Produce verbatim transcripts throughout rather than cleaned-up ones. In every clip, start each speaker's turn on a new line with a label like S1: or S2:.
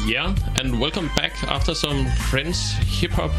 S1: Yeah, and welcome back after some French hip hop.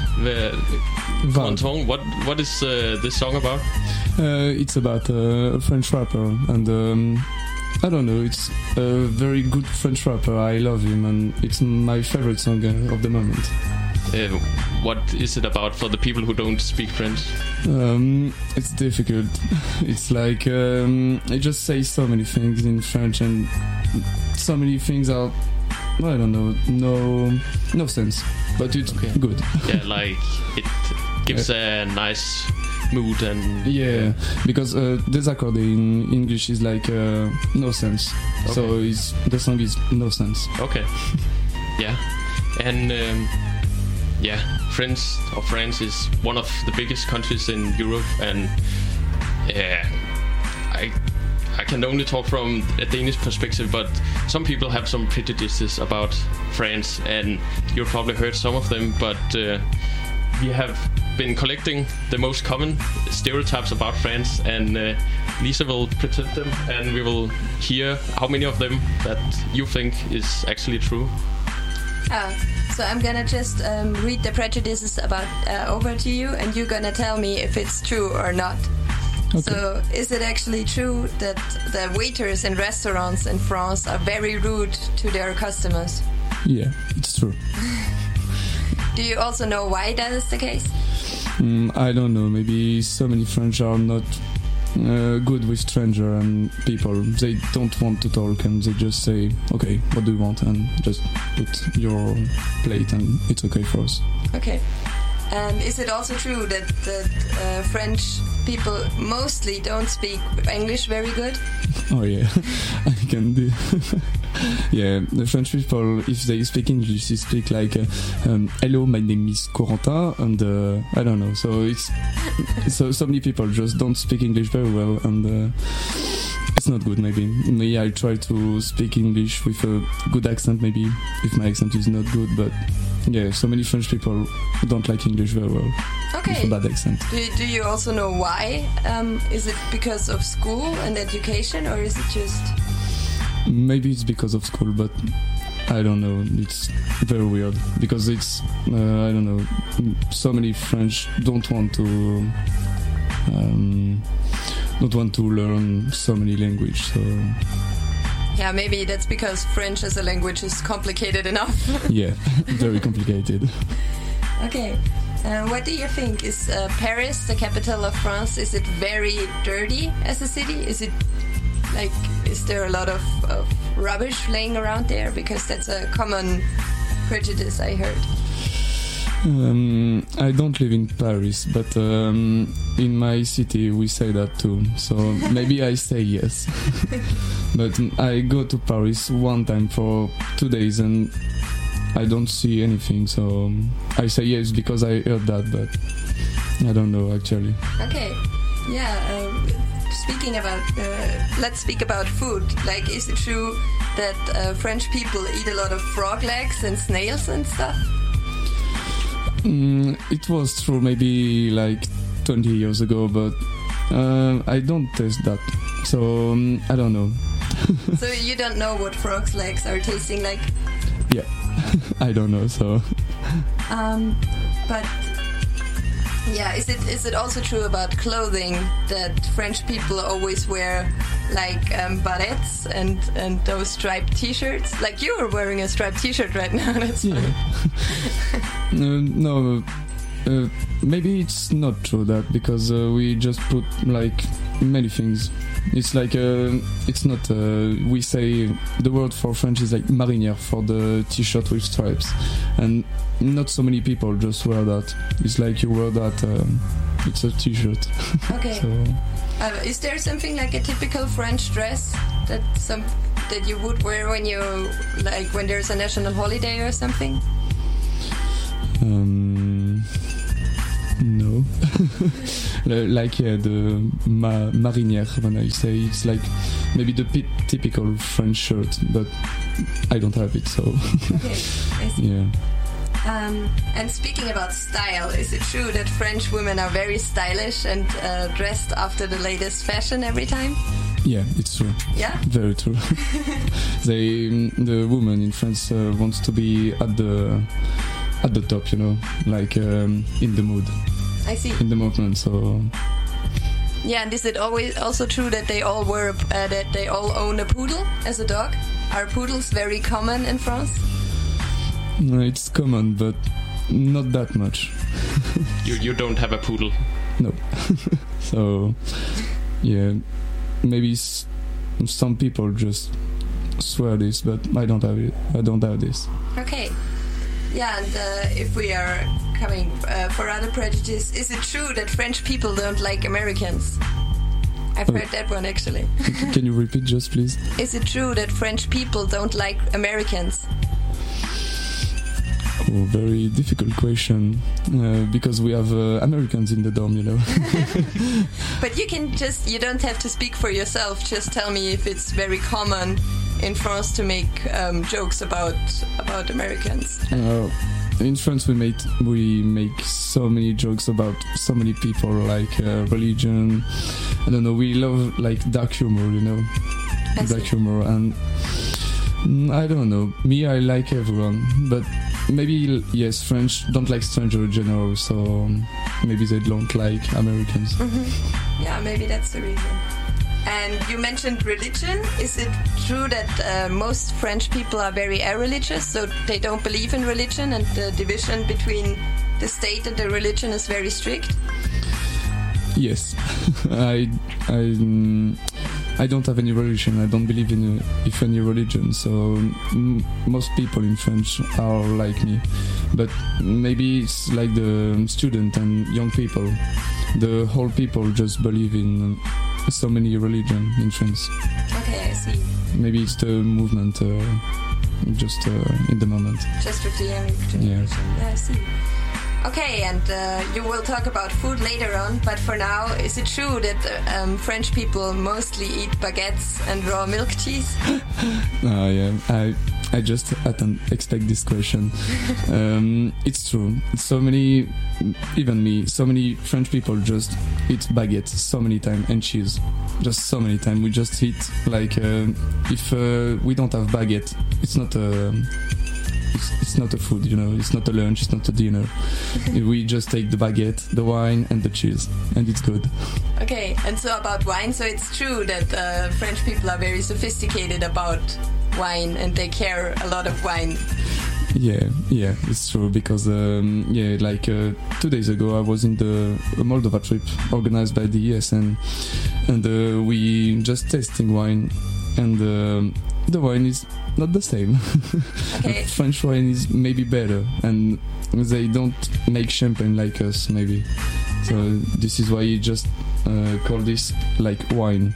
S1: Quentin, what what is uh, this song about?
S2: Uh, it's about uh, a French rapper, and um, I don't know. It's a very good French rapper. I love him, and it's my favorite song uh, of the moment.
S1: Uh, what is it about for the people who don't speak French?
S2: Um, it's difficult. It's like um, I just say so many things in French, and so many things are, I don't know, no no sense, but it's okay. Good.
S1: Yeah, like it gives yeah. a nice mood and
S2: yeah, because uh, désaccord in English is like uh, no sense. Okay. So it's, the song is no sense.
S1: Okay. Yeah, and. Um, Yeah, France or France is one of the biggest countries in Europe, and yeah, I I can only talk from a Danish perspective, but some people have some prejudices about France, and you've probably heard some of them. But uh, we have been collecting the most common stereotypes about France, and uh, Lisa will present them, and we will hear how many of them that you think is actually true.
S3: Uh, so I'm gonna just um, read the prejudices about uh, over to you, and you're gonna tell me if it's true or not. Okay. So is it actually true that the waiters in restaurants in France are very rude to their customers?
S2: Yeah, it's true.
S3: Do you also know why that is the case?
S2: Mm, I don't know. Maybe so many French are not Uh, good with stranger and people. They don't want to talk, and they just say, okay, what do you want, and just put your plate, and it's okay for us.
S3: Okay. And is it also true that, that uh, French people mostly don't speak English very good?
S2: Oh yeah, I can do. Yeah, the French people, if they speak English, they speak like, uh, um, "Hello, my name is Corentin," and uh, I don't know. So it's so so many people just don't speak English very well, and uh, it's not good. Maybe me, I try to speak English with a good accent. Maybe if my accent is not good, but yeah, so many French people don't like English very well.
S3: Okay.
S2: With a bad accent.
S3: Do, do you also know why? Um, is it because of school and education, or is it just?
S2: Maybe it's because of school, but I don't know. It's very weird because it's uh, I don't know. So many French don't want to um, don't want to learn so many language. So
S3: yeah, maybe that's because French as a language is complicated enough.
S2: Yeah, very complicated.
S3: Okay. Uh, what do you think? Is uh, Paris, the capital of France, is it very dirty as a city? Is it like, is there a lot of, of rubbish laying around there? Because that's a common prejudice I heard.
S2: Um, I don't live in Paris, but um, in my city we say that too. So maybe I say yes. But I go to Paris one time for two days and I don't see anything. So I say yes because I heard that, but I don't know actually.
S3: Okay, yeah. Um, speaking about, uh, let's speak about food. Like, is it true that uh, French people eat a lot of frog legs and snails and stuff?
S2: Mm, it was true maybe like twenty years ago, but uh, I don't taste that, so um, I don't know.
S3: So you don't know what frog's legs are tasting like?
S2: Yeah, I don't know. So,
S3: um, but yeah, is it is it also true about clothing that French people always wear like um, barrettes and and those striped T-shirts? Like you are wearing a striped T-shirt right now. That's
S2: yeah. uh, no, uh, maybe it's not true that because uh, we just put like many things. It's like uh, it's not. Uh, we say the word for French is like marinière for the T-shirt with stripes, and not so many people just wear that. It's like you wear that. Um, it's a T-shirt.
S3: Okay.
S2: So,
S3: uh, is there something like a typical French dress that some that you would wear when you like when there's a national holiday or something?
S2: Um, no. Like yeah, the ma- marinière, when I say it's like maybe the p- typical French shirt, but I don't have it, so
S3: okay, I see.
S2: Yeah.
S3: Um, and speaking about style, is it true that French women are very stylish and uh, dressed after the latest fashion every time?
S2: Yeah, it's true.
S3: Yeah?
S2: Very true. they, the woman in France uh, wants to be at the at the top, you know, like um, in the mood.
S3: I see.
S2: In the movement, so.
S3: Yeah, and is it always also true that they all were uh, that they all own a poodle as a dog? Are poodles very common in France?
S2: No, it's common, but not that much.
S1: you you don't have a poodle?
S2: No. So, yeah, maybe s- some people just swear this, but I don't have it. I don't have this.
S3: Okay. Yeah, and uh, if we are coming uh, for other prejudices, is it true that French people don't like Americans? I've heard that one actually.
S2: Can you repeat just, please?
S3: Is it true that French people don't like Americans?
S2: Oh, very difficult question, uh, because we have uh, Americans in the dorm, you know.
S3: But you can just, you don't have to speak for yourself, just tell me if it's very common in France to make um, jokes about about Americans.
S2: Uh, in France we made we make so many jokes about so many people, like uh, religion. I don't know, we love like dark humor, you know.
S3: I
S2: dark
S3: see.
S2: humor, and mm, I don't know, me I like everyone, but maybe yes, French don't like stranger in general, so um, maybe they don't like Americans.
S3: Mm-hmm. Yeah, maybe that's the reason. And you mentioned religion. Is it true that uh, most French people are very irreligious, so they don't believe in religion, and the division between the state and the religion is very strict?
S2: Yes, I I mm, I don't have any religion. I don't believe in uh, if any religion. So mm, most people in French are like me, but maybe it's like the student and young people. The whole people just believe in uh, so many religion in France.
S3: Okay, I see.
S2: Maybe it's the movement, uh, just uh, in the moment.
S3: Just with the young generation. Yeah, I see. Okay, and uh, you will talk about food later on, but for now, is it true that uh, um, French people mostly eat baguettes and raw milk cheese?
S2: Oh yeah, I I just hadn't expect this question. um, it's true. So many, even me, so many French people just eat baguettes so many times and cheese, just so many times. We just eat like uh, if uh, we don't have baguette, it's not a. It's, it's not a food, you know, it's not a lunch, it's not a dinner. We just take the baguette, the wine and the cheese, and it's good.
S3: Okay, and so about wine, so it's true that uh, French people are very sophisticated about wine and they care a lot of wine.
S2: Yeah, yeah, it's true, because um, yeah, like uh, two days ago I was in the Moldova trip organized by the E S N, and uh, we just tasting wine, and uh, the wine is not the same.
S3: Okay.
S2: French wine is maybe better, and they don't make champagne like us, maybe. So this is why you just uh, call this like wine.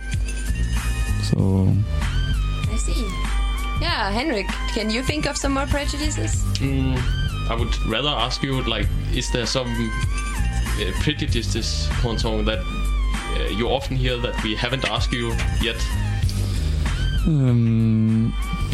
S2: So.
S3: I see. Yeah, Henrik, can you think of some more prejudices?
S1: Mm, I would rather ask you, like, is there some uh, prejudices, Quentin, that uh, you often hear that we haven't asked you yet?
S2: Um,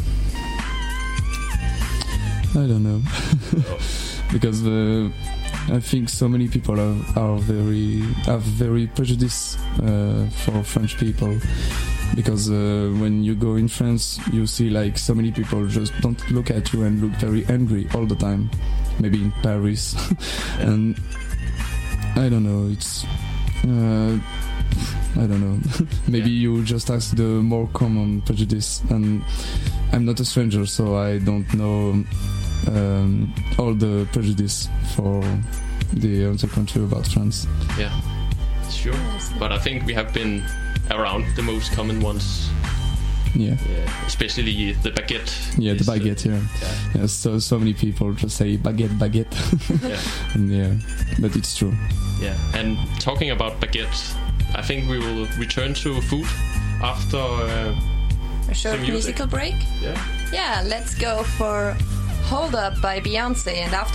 S2: I don't know.
S1: Oh.
S2: Because uh, I think so many people are, are very have very prejudice uh, for French people, because uh, when you go in France you see like so many people just don't look at you and look very angry all the time, maybe in Paris.
S1: Yeah.
S2: And I don't know, it's uh, I don't know. Maybe
S1: Yeah.
S2: you just ask the more common prejudice, and I'm not a stranger, so I don't know um, all the prejudice for the other country about France.
S1: Yeah, sure.
S3: Yes.
S1: But I think we have been around the most common ones.
S2: Yeah,
S1: Yeah, especially the baguette.
S2: yeah, the
S1: is, uh,
S2: baguette. Yeah,
S1: Yeah,
S2: yeah. So so many people just say baguette, baguette.
S1: yeah,
S2: And yeah, but it's true.
S1: yeah. And talking about baguette, I think we will return to food after. Uh,
S3: A short
S1: Some music.
S3: musical break?
S1: yeah.
S3: Yeah, let's go for Hold Up by Beyonce, and after